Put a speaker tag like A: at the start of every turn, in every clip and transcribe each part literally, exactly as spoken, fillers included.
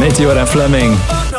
A: Meteor en Fleming.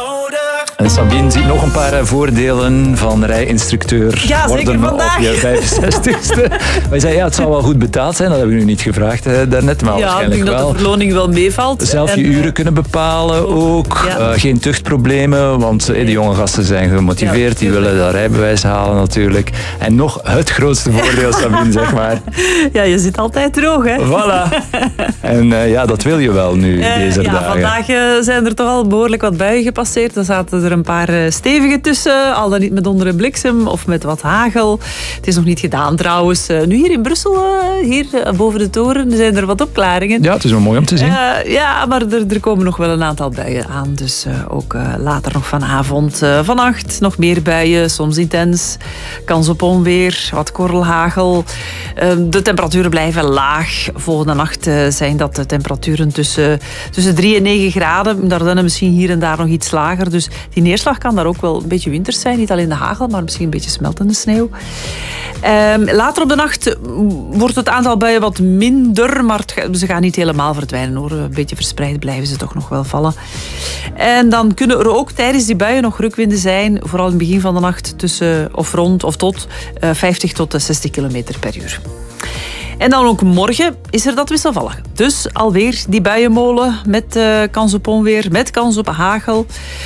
A: En Sabine ziet nog een paar voordelen van rijinstructeur
B: ja,
A: worden
B: zeker vandaag.
A: op je vijfenzestigste. Wij zeiden, ja, het zou wel goed betaald zijn. Dat heb ik nu niet gevraagd eh, daarnet, maar
B: ja,
A: waarschijnlijk
B: ik denk
A: wel.
B: dat de verloning wel meevalt.
A: Zelf je
B: en,
A: uren kunnen bepalen ook.
B: Ja.
A: Uh, geen tuchtproblemen, want uh, de jonge gasten zijn gemotiveerd. Die willen dat rijbewijs halen natuurlijk. En nog het grootste voordeel, Sabine, zeg maar.
B: Ja, je zit altijd droog, hè?
A: Voilà. En uh, ja, dat wil je wel nu,
B: uh,
A: deze
B: ja,
A: dagen.
B: Vandaag uh, zijn er toch al behoorlijk wat buien gepasseerd. Er zaten er een paar uh, stevige tussen. Al dan niet met onder een bliksem of met wat hagel. Het is nog niet gedaan trouwens. Uh, nu hier in Brussel, uh, hier uh, boven de toren, zijn er wat opklaringen.
A: Ja, het is wel mooi om te zien.
B: Uh, ja, maar er, er komen nog wel een aantal buien aan. Dus uh, ook uh, later nog vanavond. Uh, vannacht nog meer buien, soms intens. Kans op onweer, wat korrelhagel. Uh, de temperaturen blijven laag. Volgende nacht uh, zijn dat de temperaturen tussen, tussen drie en negen graden. Daarna misschien hier en daar nog iets lager. Dus die neerslag kan daar ook wel een beetje winters zijn. Niet alleen de hagel, maar misschien een beetje smeltende sneeuw. Uh, later op de nacht wordt het aantal buien wat minder. Maar het, ze gaan niet helemaal verdwijnen hoor. Een beetje verspreid blijven ze toch nog wel vallen. En dan kunnen er ook tijdens die buien nog rukwinden zijn. Vooral in het begin van de nacht tussen of rond of tot uh, vijftig tot zestig kilometer per uur. En dan ook morgen is er dat wisselvallig. Dus alweer die buienmolen met uh, kans op onweer, met kans op hagel.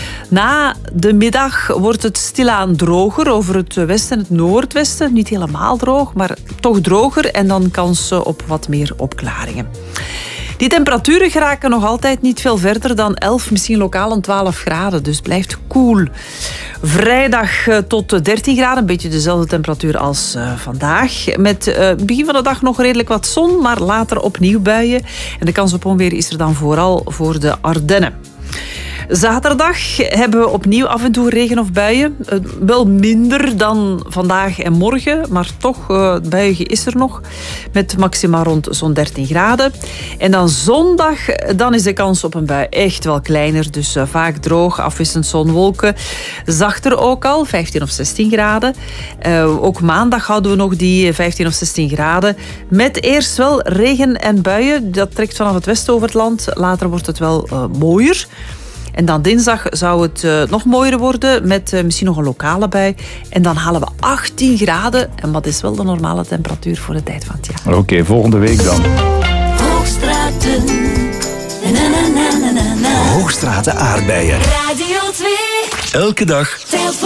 B: Na de middag wordt het stilaan droger over het westen en het noordwesten. Niet helemaal droog, maar toch droger. En dan kans op wat meer opklaringen. Die temperaturen geraken nog altijd niet veel verder dan elf, misschien lokaal een twaalf graden. Dus blijft koel. Vrijdag tot dertien graden, een beetje dezelfde temperatuur als uh, vandaag. Met uh, begin van de dag nog redelijk wat zon, maar later opnieuw buien. En de kans op onweer is er dan vooral voor de Ardennen. Zaterdag hebben we opnieuw af en toe regen of buien. Uh, wel minder dan vandaag en morgen, maar toch, uh, buigen is er nog. Met maxima rond zo'n dertien graden. En dan zondag, dan is de kans op een bui echt wel kleiner. Dus uh, vaak droog, afwisselend zon, wolken. Zachter ook al, vijftien of zestien graden. Uh, ook maandag houden we nog die vijftien of zestien graden. Met eerst wel regen en buien. Dat trekt vanaf het westen over het land. Later wordt het wel uh, mooier. En dan dinsdag zou het uh, nog mooier worden met uh, misschien nog een lokale bui. En dan halen we achttien graden. En dat is wel de normale temperatuur voor de tijd van het jaar.
A: Oké, okay, volgende week dan.
C: Hoogstraten. Na, na, na, na, na, na.
D: Hoogstraten aardbeien.
C: Radio twee.
D: Elke dag